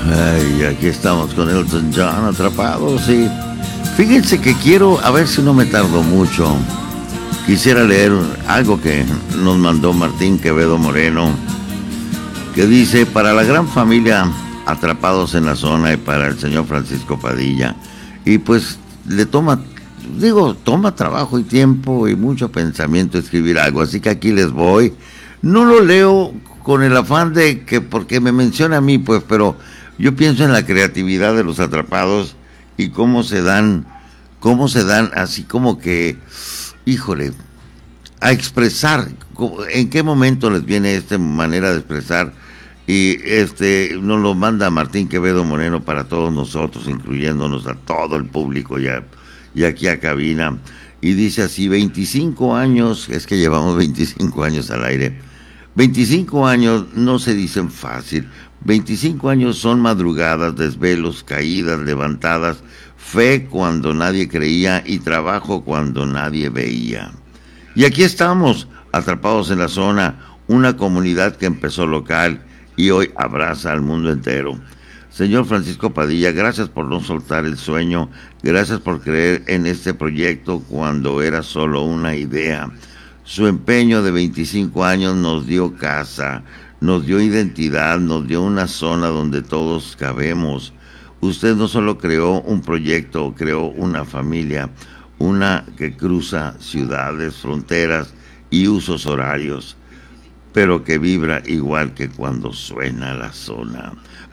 Ay, aquí estamos con Elton John, atrapados. Y fíjense que quiero, a ver si no me tardo mucho, quisiera leer algo que nos mandó Martín Quevedo Moreno, que dice: para la gran familia Atrapados en la Zona y para el señor Francisco Padilla. Y pues le toma trabajo y tiempo y mucho pensamiento escribir algo, así que aquí les voy. No lo leo con el afán de que porque me menciona a mí, pues, pero yo pienso en la creatividad de los atrapados y cómo se dan así como que, híjole, a expresar, en qué momento les viene esta manera de expresar. Y nos lo manda Martín Quevedo Moreno para todos nosotros, incluyéndonos a todo el público y aquí a cabina. Y dice así: 25 años, es que llevamos 25 años al aire. 25 años no se dicen fácil. 25 años son madrugadas, desvelos, caídas, levantadas, fe cuando nadie creía y trabajo cuando nadie veía. Y aquí estamos, atrapados en la zona, una comunidad que empezó local y hoy abraza al mundo entero. Señor Francisco Padilla, gracias por no soltar el sueño, gracias por creer en este proyecto cuando era solo una idea. Su empeño de 25 años nos dio casa, nos dio identidad, nos dio una zona donde todos cabemos. Usted no solo creó un proyecto, creó una familia, una que cruza ciudades, fronteras y usos horarios, pero que vibra igual que cuando suena la zona.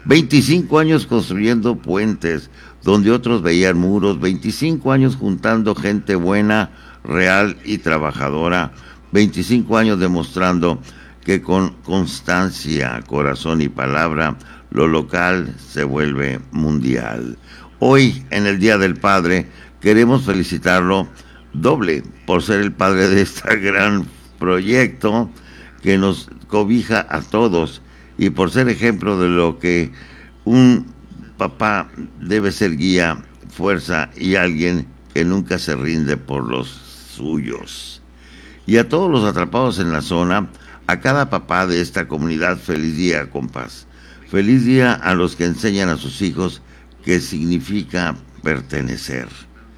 25 años construyendo puentes donde otros veían muros, 25 años juntando gente buena, real y trabajadora, 25 años demostrando que con constancia, corazón y palabra, lo local se vuelve mundial. Hoy, en el Día del Padre, queremos felicitarlo doble por ser el padre de este gran proyecto que nos cobija a todos y por ser ejemplo de lo que un papá debe ser: guía, fuerza y alguien que nunca se rinde por los suyos. Y a todos los atrapados en la zona, a cada papá de esta comunidad, feliz día, compás. Feliz día a los que enseñan a sus hijos qué significa pertenecer,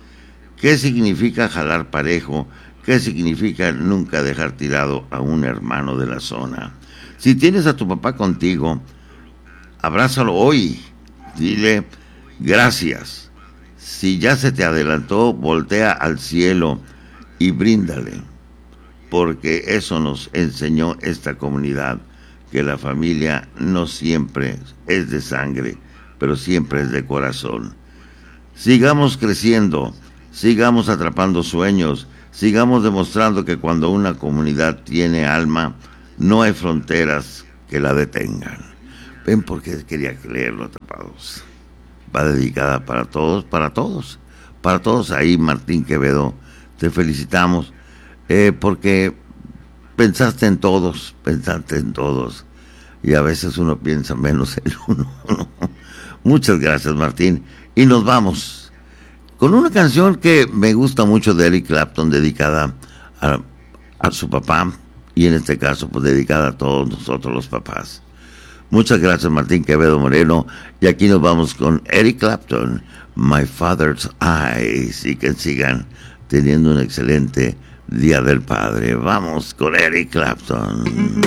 qué significa jalar parejo, qué significa nunca dejar tirado a un hermano de la zona. Si tienes a tu papá contigo, abrázalo hoy, dile gracias. Si ya se te adelantó, voltea al cielo y bríndale, porque eso nos enseñó esta comunidad, que la familia no siempre es de sangre, pero siempre es de corazón. Sigamos creciendo, sigamos atrapando sueños, sigamos demostrando que cuando una comunidad tiene alma, no hay fronteras que la detengan. Ven por qué quería leerlo, Atrapados. Va dedicada para todos, para todos. Para todos ahí, Martín Quevedo, te felicitamos, porque pensaste en todos, y a veces uno piensa menos en uno. Muchas gracias, Martín. Y nos vamos con una canción que me gusta mucho de Eric Clapton, dedicada a su papá, y en este caso pues dedicada a todos nosotros los papás. Muchas gracias, Martín Quevedo Moreno, y aquí nos vamos con Eric Clapton, My Father's Eyes, y que sigan teniendo un excelente Día del Padre. Vamos con Eric Clapton.